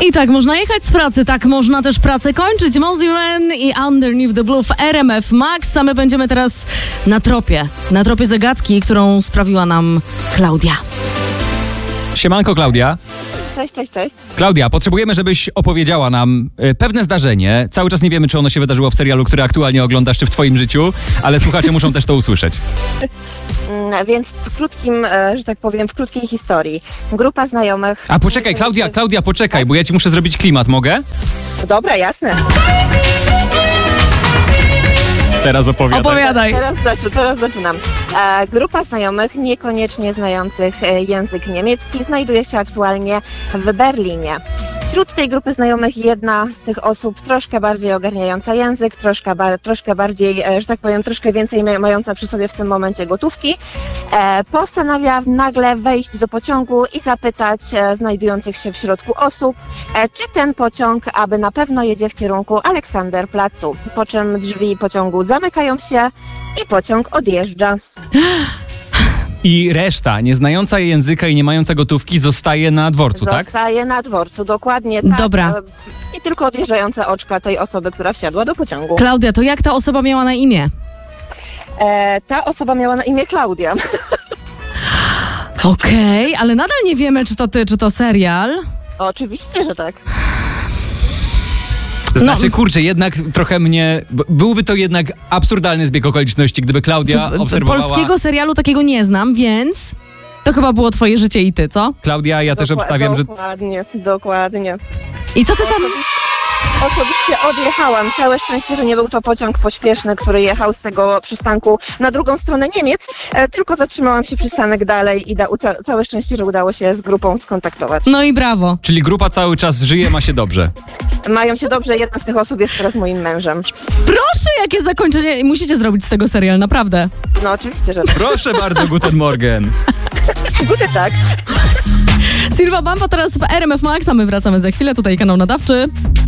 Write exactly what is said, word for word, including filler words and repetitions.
I tak można jechać z pracy, tak można też pracę kończyć. Mozzie Man i Underneath the Blue w R M F Max, a my będziemy teraz na tropie, na tropie zagadki, którą sprawiła nam Klaudia. Siemanko, Klaudia. Cześć, cześć, cześć. Klaudia, potrzebujemy, żebyś opowiedziała nam y, pewne zdarzenie. Cały czas nie wiemy, czy ono się wydarzyło w serialu, który aktualnie oglądasz, czy w twoim życiu, ale słuchacze muszą też to usłyszeć. Mm, Więc w krótkim, e, że tak powiem, w krótkiej historii. Grupa znajomych... A poczekaj, Klaudia, Klaudia, poczekaj, bo ja ci muszę zrobić klimat, mogę? Dobra, jasne. Teraz opowiadaj. Opowiadaj. Teraz, zaczy, teraz zaczynam. E, grupa znajomych niekoniecznie znających e, język niemiecki znajduje się aktualnie w Berlinie. Wśród tej grupy znajomych jedna z tych osób troszkę bardziej ogarniająca język, troszkę, bar, troszkę bardziej, e, że tak powiem, troszkę więcej ma, mająca przy sobie w tym momencie gotówki, e, postanawia nagle wejść do pociągu i zapytać e, znajdujących się w środku osób, e, czy ten pociąg aby na pewno jedzie w kierunku Aleksanderplatzu, po czym drzwi pociągu zamykają się i pociąg odjeżdża. I reszta, nie znająca języka i nie mająca gotówki, zostaje na dworcu, tak? Zostaje na dworcu, dokładnie tak. Dobra. I tylko odjeżdżające oczka tej osoby, która wsiadła do pociągu. Klaudia, to jak ta osoba miała na imię? E, ta osoba miała na imię Klaudia. Okej, okay, ale nadal nie wiemy, czy to ty, czy to serial. Oczywiście, że tak. Znaczy, No. kurczę, jednak trochę mnie... b- Byłby to jednak absurdalny zbieg okoliczności, gdyby Klaudia Czy- obserwowała... Polskiego serialu takiego nie znam, więc to chyba było twoje życie i ty, co? Klaudia, ja też Dokła- obstawiam, że... Dokładnie, dokładnie. I co ty tam... Osobiście odjechałam. Całe szczęście, że nie był to pociąg pośpieszny, który jechał z tego przystanku na drugą stronę Niemiec, e, tylko zatrzymałam się przystanek dalej i da, ca, całe szczęście, że udało się z grupą skontaktować. No i brawo. Czyli grupa cały czas żyje, ma się dobrze. Mają się dobrze, jedna z tych osób jest teraz moim mężem. Proszę, jakie zakończenie. Musicie zrobić z tego serial, naprawdę. No oczywiście, że tak. Proszę bardzo, Guten Morgen. Gute tak. Silva Bamba teraz w R M F Max, a my wracamy za chwilę. Tutaj kanał nadawczy.